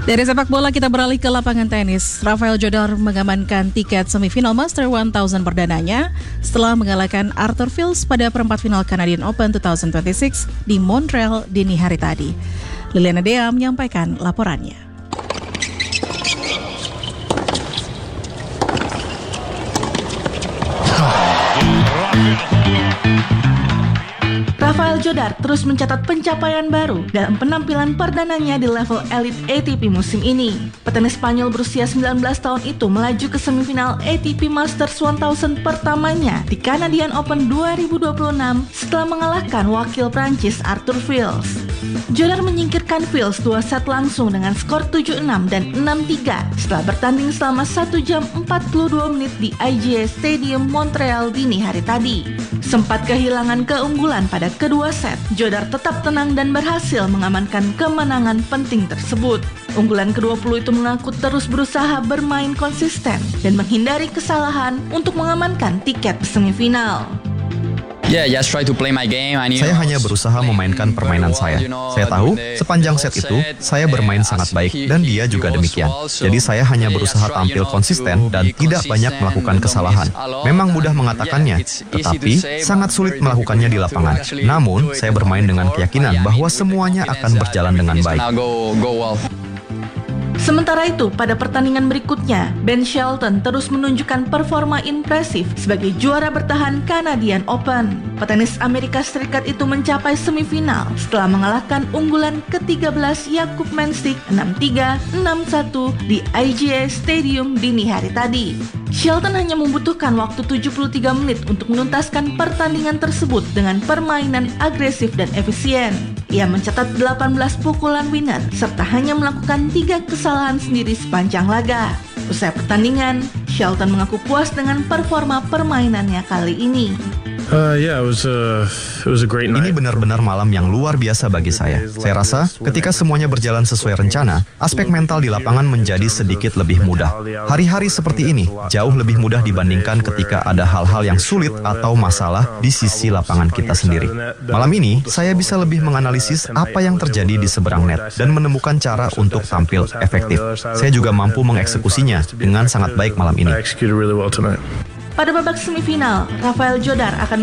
Dari sepak bola kita beralih ke lapangan tenis. Rafael Jodar mengamankan tiket semifinal Master 1000 perdananya setelah mengalahkan Arthur Fils pada perempat final Canadian Open 2026 di Montreal dini hari tadi. Liliana Dea menyampaikan laporannya. Rafael Jodar terus mencatat pencapaian baru dalam penampilan perdananya di level Elite ATP musim ini. Petenis Spanyol berusia 19 tahun itu melaju ke semifinal ATP Masters 1000 pertamanya di Canadian Open 2026 setelah mengalahkan wakil Prancis Arthur Fils. Jodar menyingkirkan Fils 2 set langsung dengan skor 7-6 dan 6-3 setelah bertanding selama 1 jam 42 menit di IGA Stadium Montreal dini hari tadi. Sempat kehilangan keunggulan pada kedua set, Jodar tetap tenang dan berhasil mengamankan kemenangan penting tersebut. Unggulan ke-20 itu mengaku terus berusaha bermain konsisten dan menghindari kesalahan untuk mengamankan tiket semifinal. Saya hanya berusaha memainkan permainan saya. Saya tahu sepanjang set itu saya bermain sangat baik dan dia juga demikian. Jadi saya hanya berusaha tampil konsisten dan tidak banyak melakukan kesalahan. Memang mudah mengatakannya, tetapi sangat sulit melakukannya di lapangan. Namun saya bermain dengan keyakinan bahwa semuanya akan berjalan dengan baik. Sementara itu, pada pertandingan berikutnya, Ben Shelton terus menunjukkan performa impresif sebagai juara bertahan Canadian Open. Petenis Amerika Serikat itu mencapai semifinal setelah mengalahkan unggulan ke-13 Jakub Mensik 6-3, 6-1 di IGA Stadium dini hari tadi. Shelton hanya membutuhkan waktu 73 menit untuk menuntaskan pertandingan tersebut dengan permainan agresif dan efisien. Ia mencatat 18 pukulan winner serta hanya melakukan 3 kesalahan sendiri sepanjang laga. Usai pertandingan, Shelton mengaku puas dengan performa permainannya kali ini. Ini benar-benar malam yang luar biasa bagi saya. Saya rasa ketika semuanya berjalan sesuai rencana, aspek mental di lapangan menjadi sedikit lebih mudah. Hari-hari seperti ini jauh lebih mudah dibandingkan ketika ada hal-hal yang sulit atau masalah di sisi lapangan kita sendiri. Malam ini, saya bisa lebih menganalisis apa yang terjadi di seberang net dan menemukan cara untuk tampil efektif. Saya juga mampu mengeksekusinya dengan sangat baik malam ini. Pada babak semifinal, Rafael Jodar akan